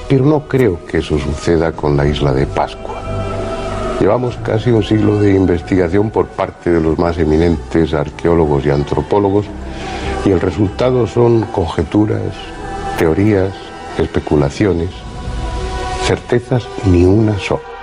Pero no creo que eso suceda con la isla de Pascua. Llevamos casi un siglo de investigación por parte de los más eminentes arqueólogos y antropólogos y el resultado son conjeturas, teorías, especulaciones, certezas ni una sola.